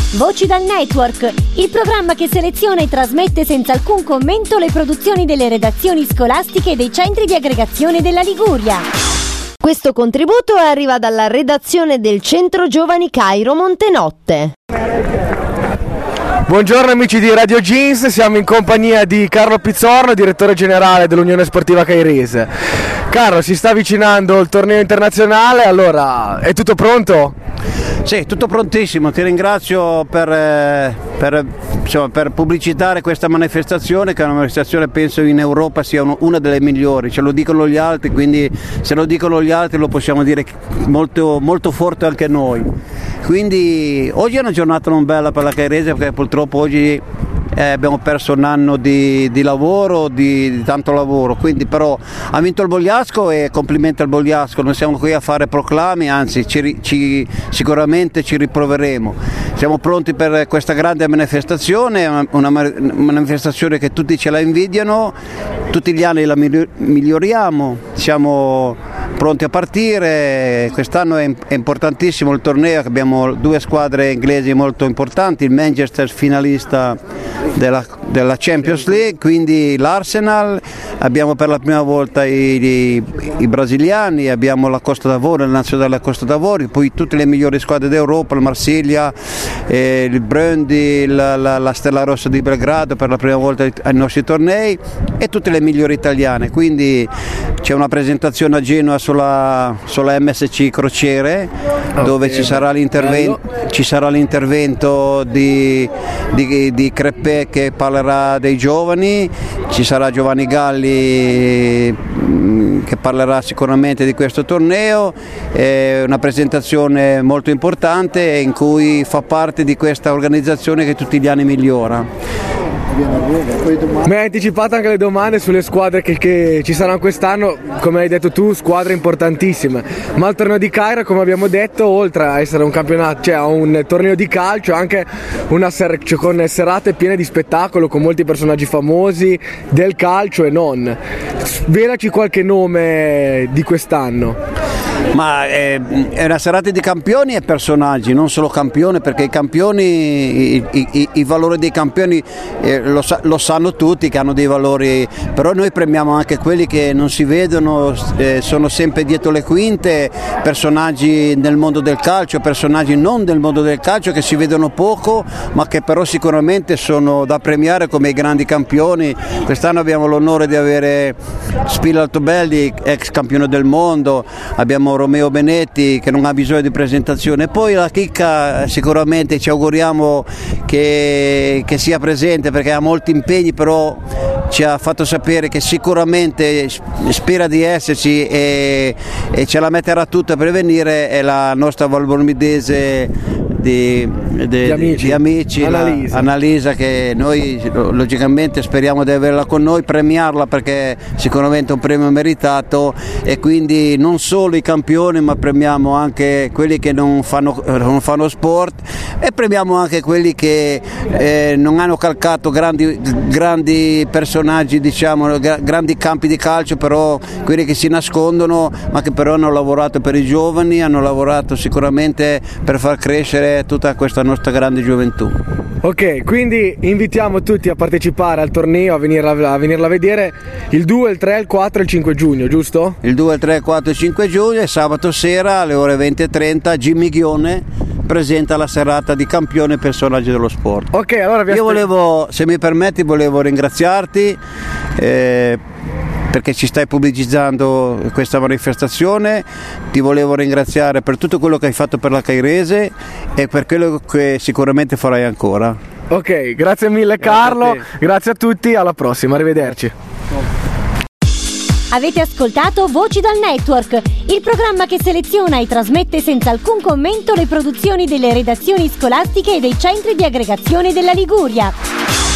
Voci dal Network, il programma che seleziona e trasmette senza alcun commento le produzioni delle redazioni scolastiche e dei centri di aggregazione della Liguria. Questo contributo arriva dalla redazione del Centro Giovani Cairo Montenotte. Buongiorno amici di Radio Jeans, siamo in compagnia di Carlo Pizzorno, direttore generale dell'Unione Sportiva Cairese. Carlo, si sta avvicinando il torneo internazionale, allora è tutto pronto? Sì, tutto prontissimo, ti ringrazio per pubblicitare questa manifestazione, che è una manifestazione penso in Europa sia una delle migliori, ce lo dicono gli altri, quindi se lo dicono gli altri lo possiamo dire molto, molto forte anche noi. Quindi oggi è una giornata non bella per la Cairese, perché purtroppo oggi abbiamo perso un anno di lavoro, di tanto lavoro, quindi però ha vinto il Bogliasco e complimenti al Bogliasco, non siamo qui a fare proclami, anzi sicuramente ci riproveremo. Siamo pronti per questa grande manifestazione, una manifestazione che tutti ce la invidiano, tutti gli anni la miglioriamo, siamo pronti a partire. Quest'anno è importantissimo il torneo, abbiamo due squadre inglesi molto importanti, il Manchester finalista della Champions League, quindi l'Arsenal, abbiamo per la prima volta i brasiliani, abbiamo la Costa d'Avorio, la nazionale della Costa d'Avorio, poi tutte le migliori squadre d'Europa, il Marsiglia, il Brøndby, la Stella Rossa di Belgrado per la prima volta ai nostri tornei e tutte le migliori italiane, quindi c'è una presentazione a Genova sulla MSC Crociere, dove ci sarà l'intervento di Crepè che parlerà dei giovani, ci sarà Giovanni Galli che parlerà sicuramente di questo torneo, è una presentazione molto importante in cui fa parte di questa organizzazione che tutti gli anni migliora. Mi hai anticipato anche le domande sulle squadre che ci saranno quest'anno, come hai detto tu, squadre importantissime, ma il torneo di Cairo, come abbiamo detto, oltre a essere un campionato, cioè un torneo di calcio, anche con serate piene di spettacolo, con molti personaggi famosi del calcio e non. Svelaci qualche nome di quest'anno. Ma è una serata di campioni e personaggi, non solo campioni, perché i campioni, i valori dei campioni lo sanno tutti che hanno dei valori, però noi premiamo anche quelli che non si vedono, sono sempre dietro le quinte, personaggi nel mondo del calcio, personaggi non del mondo del calcio che si vedono poco, ma che però sicuramente sono da premiare come i grandi campioni. Quest'anno abbiamo l'onore di avere Spillo Altobelli, ex campione del mondo, abbiamo Romeo Benetti che non ha bisogno di presentazione, poi la chicca sicuramente ci auguriamo che sia presente perché ha molti impegni, però ci ha fatto sapere che sicuramente spera di esserci e ce la metterà tutta per venire, è la nostra valbormidese di amici Annalisa, che noi logicamente speriamo di averla con noi, premiarla perché sicuramente è un premio meritato, e quindi non solo i campioni ma premiamo anche quelli che non fanno sport e premiamo anche quelli che non hanno calcato grandi personaggi, diciamo, grandi campi di calcio, però quelli che si nascondono ma che però hanno lavorato per i giovani, hanno lavorato sicuramente per far crescere tutta questa nostra grande gioventù. Ok, quindi invitiamo tutti a partecipare al torneo, a venirla a vedere il 2, il 3, il 4 e il 5 giugno, giusto? Il 2, il 3, il 4 e il 5 giugno e sabato sera alle ore 20:30 Jimmy Ghione presenta la serata di campione e personaggi dello sport. Ok, allora io se mi permetti, volevo ringraziarti perché ci stai pubblicizzando questa manifestazione, ti volevo ringraziare per tutto quello che hai fatto per la Cairese e per quello che sicuramente farai ancora. Ok, grazie mille Carlo, grazie a tutti, alla prossima, arrivederci. Avete ascoltato Voci dal Network, il programma che seleziona e trasmette senza alcun commento le produzioni delle redazioni scolastiche e dei centri di aggregazione della Liguria.